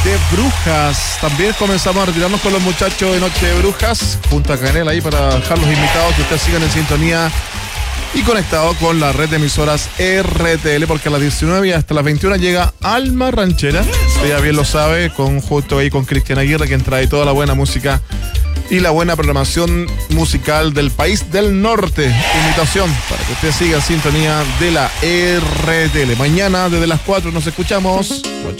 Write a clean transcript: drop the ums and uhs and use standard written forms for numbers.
de Brujas. También comenzamos a retirarnos con los muchachos de Noche de Brujas, Punta Canela ahí para dejar los invitados que ustedes sigan en sintonía y conectado con la red de emisoras RTL, porque a las 19 y hasta las 21 llega Alma Ranchera. Usted ya bien lo sabe, justo ahí con Cristian Aguirre, quien trae toda la buena música y la buena programación musical del país del norte. Invitación para que usted siga en sintonía de la RTL. Mañana desde las 4 nos escuchamos.